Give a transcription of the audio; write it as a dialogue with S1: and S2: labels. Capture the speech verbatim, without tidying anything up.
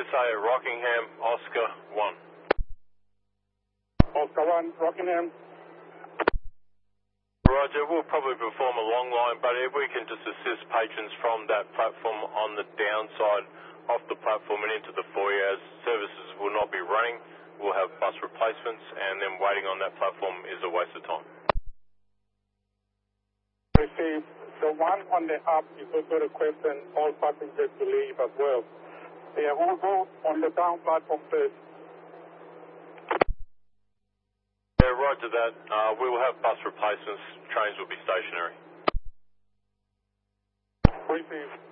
S1: S A at Rockingham, Oscar one.
S2: Oscar one, Rockingham.
S1: Roger, we'll probably perform a long line, but if we can just assist patrons from that platform on the downside off the platform and into the foyer, as services will not be running, we'll have bus replacements, and then waiting on that platform is a waste of time.
S2: Received. The one on the up is also requesting all passengers to leave as well. Yeah, we'll go on the down platform first.
S1: Yeah, roger that. Uh, we will have bus replacements. Trains will be stationary.
S2: Received.